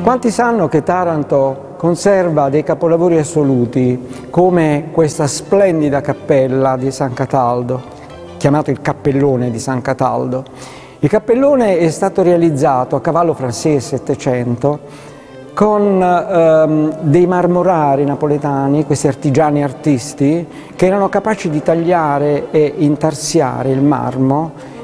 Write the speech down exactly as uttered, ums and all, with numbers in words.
Quanti sanno che Taranto conserva dei capolavori assoluti, come questa splendida cappella di San Cataldo, chiamato il Cappellone di San Cataldo? Il cappellone è stato realizzato a cavallo fra sei e settecento con ehm, dei marmorari napoletani, questi artigiani artisti, che erano capaci di tagliare e intarsiare il marmo